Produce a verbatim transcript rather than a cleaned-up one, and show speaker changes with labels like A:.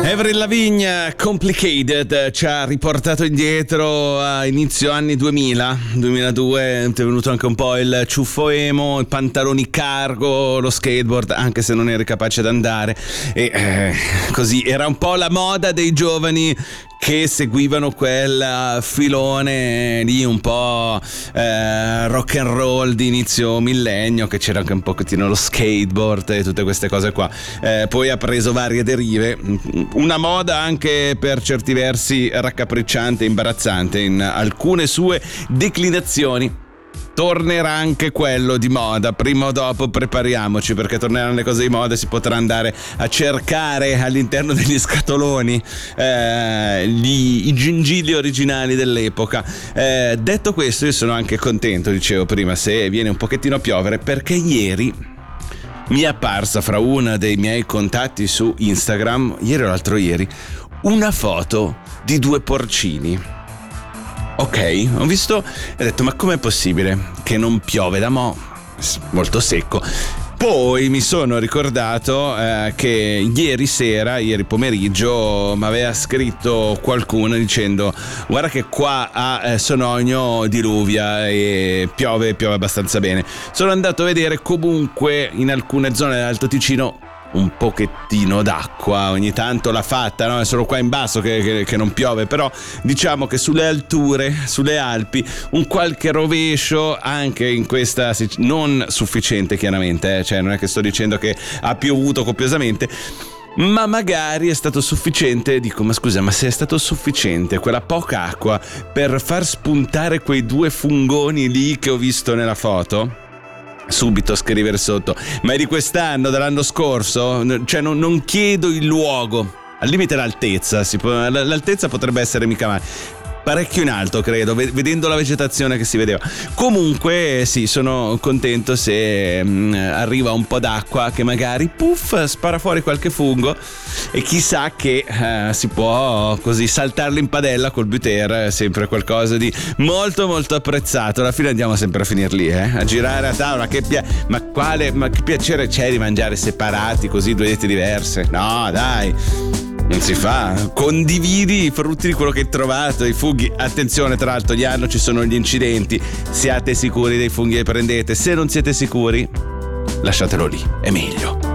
A: Avril Lavigne, Complicated, ci ha riportato indietro a inizio anni duemila, duemiladue, è venuto anche un po' il ciuffo emo, i pantaloni cargo, lo skateboard, anche se non eri capace di andare, e eh, così era un po' la moda dei giovani che seguivano quel filone lì un po' eh, rock and roll di inizio millennio, che c'era anche un pochettino lo skateboard e tutte queste cose qua. Eh, poi ha preso varie derive, una moda anche per certi versi raccapricciante e imbarazzante in alcune sue declinazioni. Tornerà anche quello di moda, prima o dopo prepariamoci, perché torneranno le cose di moda e si potrà andare a cercare all'interno degli scatoloni eh, gli, i gingilli originali dell'epoca. Eh, detto questo, io sono anche contento, dicevo prima, se viene un pochettino a piovere, perché ieri mi è apparsa fra uno dei miei contatti su Instagram, ieri o l'altro ieri, una foto di due porcini. Ok, ho visto e ho detto, ma com'è possibile che non piove da mo'? Molto secco. Poi mi sono ricordato eh, che ieri sera, ieri pomeriggio, mi aveva scritto qualcuno dicendo: guarda che qua a eh, Sonogno diluvia e piove, piove abbastanza bene. Sono andato a vedere, comunque in alcune zone dell'Alto Ticino un pochettino d'acqua ogni tanto l'ha fatta, no? È solo qua in basso che, che, che non piove, però diciamo che sulle alture, sulle Alpi, un qualche rovescio anche in questa, non sufficiente chiaramente, eh? Cioè non è che sto dicendo che ha piovuto copiosamente, ma magari è stato sufficiente. Dico, ma scusa, ma se è stato sufficiente quella poca acqua per far spuntare quei due fungoni lì che ho visto nella foto? Subito scrivere sotto: ma è di quest'anno, dell'anno scorso? Cioè non, non chiedo il luogo, al limite l'altezza, si può, l'altezza potrebbe essere mica male, parecchio in alto credo, vedendo la vegetazione che si vedeva. Comunque sì, sono contento se mh, arriva un po' d'acqua che magari puff spara fuori qualche fungo, e chissà che eh, si può così saltarlo in padella col buter, sempre qualcosa di molto molto apprezzato. Alla fine andiamo sempre a finir lì, eh? A girare a tavola, che pia- ma quale ma che piacere c'è di mangiare separati così, due diete diverse? No dai, non si fa. Condividi i frutti di quello che hai trovato, i funghi. Attenzione, tra l'altro ogni anno ci sono gli incidenti, siate sicuri dei funghi che prendete. Se non siete sicuri, lasciatelo lì, è meglio.